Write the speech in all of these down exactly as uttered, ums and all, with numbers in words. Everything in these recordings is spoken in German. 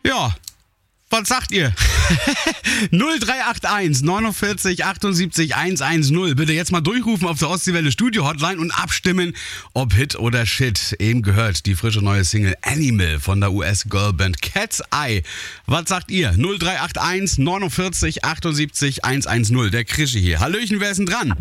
Ja, was sagt ihr? null drei acht eins neunundvierzig achtundsiebzig hundertzehn. Bitte jetzt mal durchrufen auf der Ostseewelle Studio Hotline und abstimmen, ob Hit oder Shit. Eben gehört die frische neue Single Animal von der U S-Girlband Cat's Eye. Was sagt ihr? null drei acht eins neunundvierzig achtundsiebzig hundertzehn. Der Krische hier. Hallöchen, wer ist denn dran?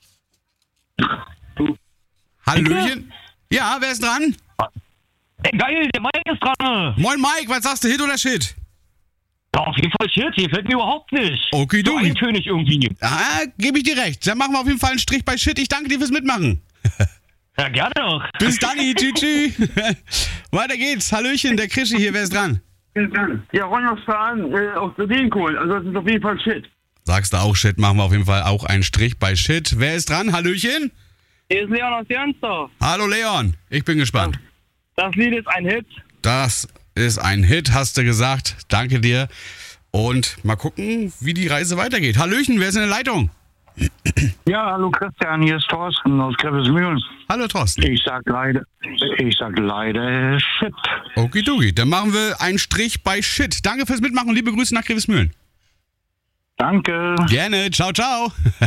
Hallöchen? Ja, wer ist dran? Ey, geil, der Mike ist dran. Moin Mike, was sagst du, Hit oder Shit? Ja, auf jeden Fall Shit, hier fällt mir überhaupt nicht. Okay, so du. eintönig irgendwie. Ah, gebe ich dir recht. Dann machen wir auf jeden Fall einen Strich bei Shit. Ich danke dir fürs Mitmachen. Ja, gerne doch. Bis dann, tschüss, tschüss. Weiter geht's. Hallöchen, der Krische hier, wer ist dran? Ja, Ron aus Fahren, äh, aus Berlin-Kohl. Also das ist auf jeden Fall Shit. Sagst du auch Shit, machen wir auf jeden Fall auch einen Strich bei Shit. Wer ist dran? Hallöchen? Hier ist Leon aus Jörnsdorf. Hallo Leon, ich bin gespannt. Das Lied ist ein Hit. Das ist ein Hit, hast du gesagt. Danke dir. Und mal gucken, wie die Reise weitergeht. Hallöchen, wer ist in der Leitung? Ja, hallo Christian, hier ist Thorsten aus Grevesmühlen. Hallo Thorsten. Ich sag leider, ich sag leider Shit. Okidoki, dann machen wir einen Strich bei Shit. Danke fürs Mitmachen, liebe Grüße nach Grevesmühlen. Danke. Gerne, ciao, ciao.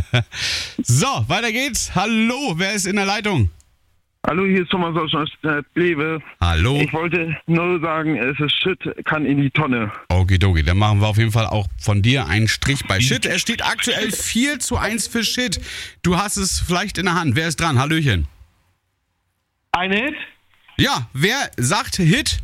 So, weiter geht's. Hallo, wer ist in der Leitung? Hallo, hier ist Thomas aus äh, Plewe. Hallo. Ich wollte nur sagen, es ist Shit, kann in die Tonne. Okidoki, dann machen wir auf jeden Fall auch von dir einen Strich bei Shit. Es steht aktuell vier zu eins für Shit. Du hast es vielleicht in der Hand. Wer ist dran? Hallöchen. Ein Hit? Ja, wer sagt Hit?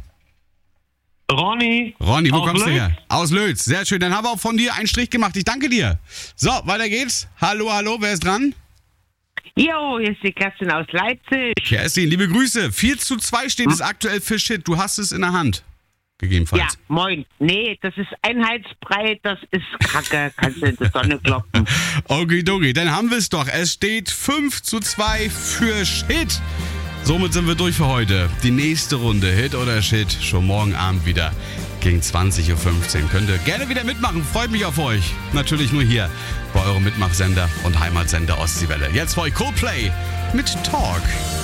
Ronny. Ronny, wo Aus kommst du Lötz? her? Aus Lötz. Sehr schön. Dann haben wir auch von dir einen Strich gemacht. Ich danke dir. So, weiter geht's. Hallo, hallo, wer ist dran? Jo, hier ist die Kerstin aus Leipzig. Kerstin, liebe Grüße. vier zu zwei steht es aktuell für Shit. Du hast es in der Hand. Gegebenenfalls. Ja, moin. Nee, das ist Einheitsbrei, das ist Kacke. Kannst du in die Sonne kloppen. Okidoki, dann haben wir es doch. Es steht fünf zu zwei für Shit. Somit sind wir durch für heute. Die nächste Runde, Hit oder Shit, schon morgen Abend wieder gegen zwanzig Uhr fünfzehn. Könnt ihr gerne wieder mitmachen. Freut mich auf euch. Natürlich nur hier bei eurem Mitmachsender und Heimatsender Ostseewelle. Jetzt für euch Coldplay mit Talk.